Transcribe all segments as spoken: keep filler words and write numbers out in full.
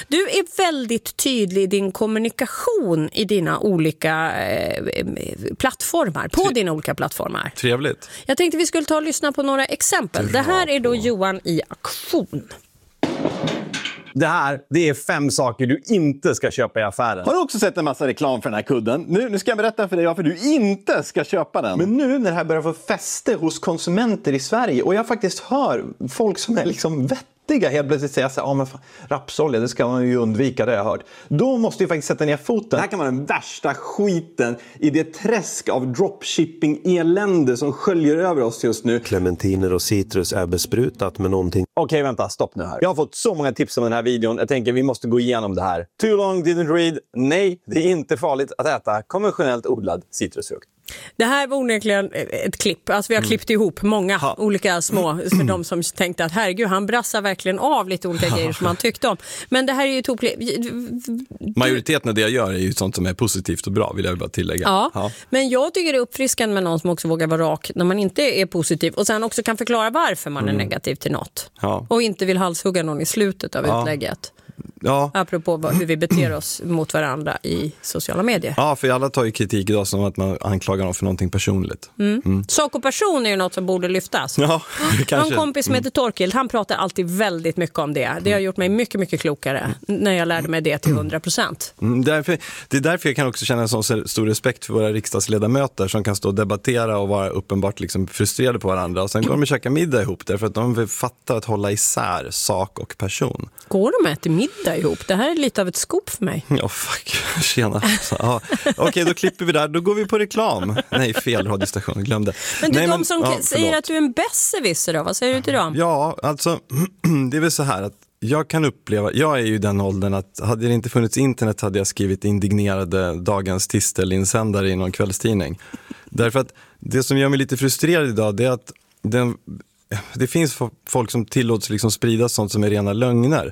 Du är väldigt tydlig i din kommunikation i dina olika eh, plattformar, på Tre- dina olika plattformar. Trevligt. Jag tänkte vi skulle ta och lyssna på några exempel. Bra. Det här är då Johan i aktion. Det här, det är fem saker du inte ska köpa i affären. Har du också sett en massa reklam för den här kudden? Nu, nu ska jag berätta för dig varför du inte ska köpa den. Men nu när det här börjar få fäste hos konsumenter i Sverige och jag faktiskt hör folk som är liksom vettiga helt plötsligt säga så här, ja men fan, rapsolja, det ska man ju undvika, det har jag hört. Då måste vi faktiskt sätta ner foten. Det här kan vara den värsta skiten i det träsk av dropshipping-elände som sköljer över oss just nu. Clementiner och citrus är besprutat med någonting. Okej, vänta, stopp nu här. Jag har fått så många tips om den här videon. Jag tänker vi måste gå igenom det här. Too long didn't read. Nej, det är inte farligt att äta konventionellt odlad citrusfrukt. Det här var onekligen ett klipp. Alltså vi har mm. klippt ihop många ha. olika små för de som tänkte att herregud, han brassar verkligen av lite olika grejer som han tyckte om. Men det här är ju tog... Majoriteten av det jag gör är ju sånt som är positivt och bra, vill jag bara tillägga. Ja, ja. Men jag tycker det är uppfriskande med någon som också vågar vara rak när man inte är positiv och sen också kan förklara varför man mm. är negativ till något. Ja. Och inte vill halshugga någon i slutet av ja. utlägget. Ja. Apropå hur vi beter oss mot varandra i sociala medier. Ja, för alla tar ju kritik idag som att man anklagar dem för någonting personligt. Mm. Mm. Sak och person är ju något som borde lyftas. Ja, kanske. En kompis som heter Torkild, han pratar alltid väldigt mycket om det. Det har gjort mig mycket, mycket klokare när jag lärde mig det till hundra procent. Mm, därför, det är därför jag kan också känna en sån stor respekt för våra riksdagsledamöter som kan stå och debattera och vara uppenbart liksom frustrerade på varandra. Och sen går de och käka middag ihop därför att de fattar att hålla isär sak och person. Går de äter middag ihop? Det här är lite av ett skop för mig. Ja, oh, fuck. Tjena. Ja. Okej, okay, då klipper vi där. Då går vi på reklam. Nej, fel radiostation. Glömde. Men du, Nej, de men, som ja, säger att du är en besserwisser då? Vad säger du till dem? Ja, alltså det är väl så här att jag kan uppleva, jag är ju den åldern att hade det inte funnits internet hade jag skrivit indignerade dagens tistel-insändare i någon kvällstidning. Därför att det som gör mig lite frustrerad idag det är att den, det finns folk som tillåts liksom sprida sånt som är rena lögner.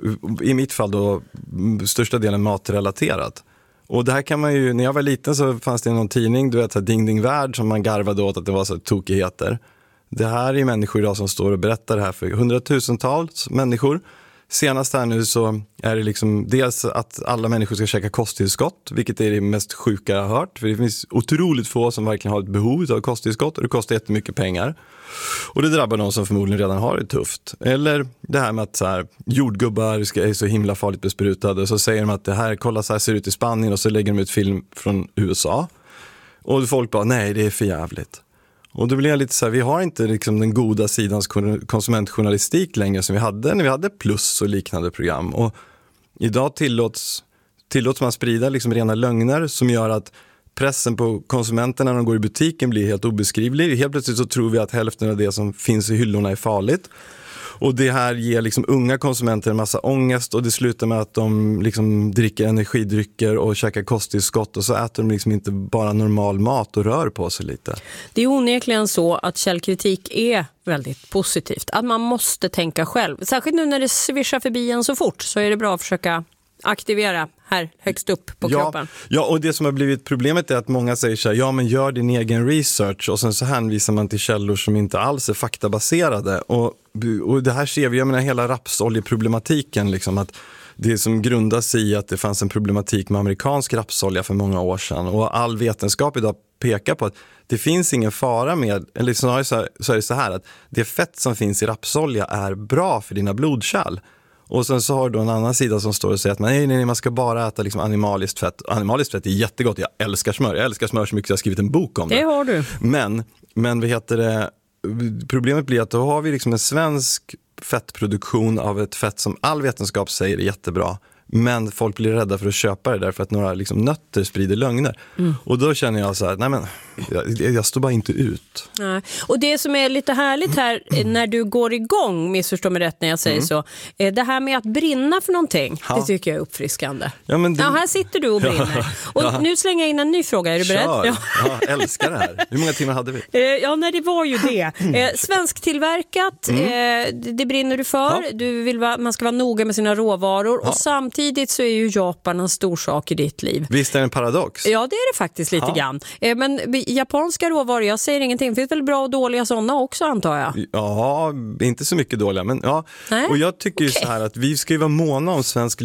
I mitt fall då största delen matrelaterat. Och det här kan man ju, när jag var liten så fanns det någon tidning, du vet så här Ding Ding Värld som man garvade åt att det var så tokigheter. Det här är människor idag som står och berättar det här för hundratusentals människor. Senast här nu så är det liksom dels att alla människor ska käka kosttillskott, vilket är det mest sjuka jag har hört. För det finns otroligt få som verkligen har ett behov av kosttillskott och det kostar jättemycket pengar. Och det drabbar de som förmodligen redan har det tufft. Eller det här med att så här, jordgubbar ska, är så himla farligt besprutade och så säger de att det här, kolla så här ser det ut i Spanien och så lägger de ut film från U S A. Och folk bara, nej det är för jävligt. Och då blir jag lite så här, vi har inte liksom den goda sidans konsumentjournalistik längre som vi hade när vi hade Plus och liknande program. Och idag tillåts, tillåts man sprida liksom rena lögner som gör att pressen på konsumenterna när de går i butiken blir helt obeskrivlig. Helt plötsligt så tror vi att hälften av det som finns i hyllorna är farligt. Och det här ger liksom unga konsumenter en massa ångest och det slutar med att de liksom dricker energidrycker och käkar kosttillskott och så äter de liksom inte bara normal mat och rör på sig lite. Det är onekligen så att källkritik är väldigt positivt. Att man måste tänka själv. Särskilt nu när det svischar förbi en så fort så är det bra att försöka aktivera här högst upp på ja, kroppen. Ja, och det som har blivit problemet är att många säger så här, ja men gör din egen research och sen så hänvisar man till källor som inte alls är faktabaserade och, och det här ser vi, jag menar hela rapsoljeproblematiken liksom att det som grundas i att det fanns en problematik med amerikansk rapsolja för många år sedan och all vetenskap idag pekar på att det finns ingen fara med, eller snarare så är det så här att det fett som finns i rapsolja är bra för dina blodkärl. Och sen så har du en annan sida som står och säger att man, nej, nej, man ska bara äta liksom animaliskt fett. Animaliskt fett är jättegott, jag älskar smör. Jag älskar smör så mycket att jag har skrivit en bok om det. Det har du. Men, men vad heter det? Problemet blir att då har vi liksom en svensk fettproduktion av ett fett som all vetenskap säger är jättebra. Men folk blir rädda för att köpa det därför att några liksom nötter sprider lögner. Mm. Och då känner jag så här, nej men jag, jag står bara inte ut. Nej. Och det som är lite härligt här när du går igång, missförstå mig rätt när jag säger mm. så, det här med att brinna för någonting, ja. Det tycker jag är uppfriskande. Ja, men det... ja, här sitter du och brinner. Och ja. Nu slänger jag in en ny fråga, är du beredd? Kör. Ja. Ja, älskar det här. Hur många timmar hade vi? Ja, nej, det var ju det. Svensk tillverkat, mm. det brinner du för. Ja. Du vill va, man ska vara noga med sina råvaror ja. Och samtidigt Samtidigt så är ju Japan en stor sak i ditt liv. Visst är det en paradox? Ja, det är det faktiskt lite ja. grann. Men japanska råvaror, jag säger ingenting. Finns väl bra och dåliga sådana också, antar jag? Ja, inte så mycket dåliga. Men ja. Och jag tycker ju okay. så här att vi ska ju vara måna om svensk